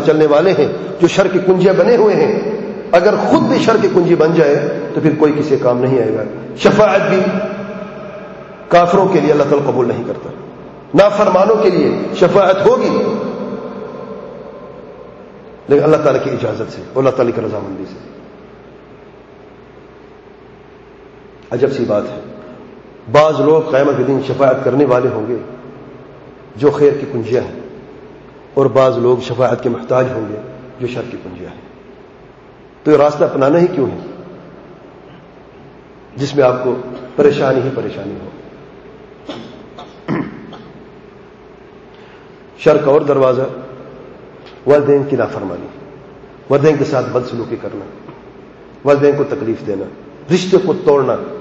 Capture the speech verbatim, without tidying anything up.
चलने वाले हैं जो शर की कुंजियां बने हुए हैं, अगर खुद भी शर की कुंजी बन जाए तो फिर कोई किसी काम नहीं आएगा। शफाअत भी काफिरों के लिए अल्लाह ताला कबूल नहीं करता, नाफरमानों के लिए शफाअत होगी लेकिन अल्लाह ताला की इजाजत से, अल्लाह ताला की रजामंदी से। अजब सी बात है, बाज लोग क़यामत के दिन शफाअत करने वाले होंगे जो खैर की कुंजियां हैं, और बाज लोग शफाअत के मुहताज होंगे जो शर की कुंजियां हैं। तो ये रास्ता अपनाना ही क्यों है जिसमें आपको परेशानी ही परेशानी हो। शर का और दरवाजा वालिदैन की नाफरमानी, वालिदैन के साथ बदसलूकी करना, वालिदैन को तकलीफ देना, रिश्ते को तोड़ना,